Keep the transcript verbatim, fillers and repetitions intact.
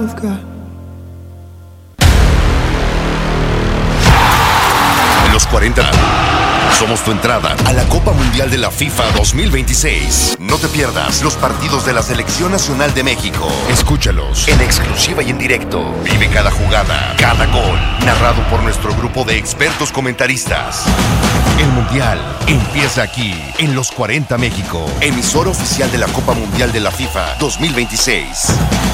of God. En los cuarenta somos tu entrada a la Copa Mundial de la FIFA dos mil veintiséis. No te pierdas los partidos de la Selección Nacional de México. Escúchalos en exclusiva y en directo. Vive cada jugada, cada gol, narrado por nuestro grupo de expertos comentaristas. El Mundial empieza aquí, en los cuarenta México, emisora oficial de la Copa Mundial de la FIFA dos mil veintiséis.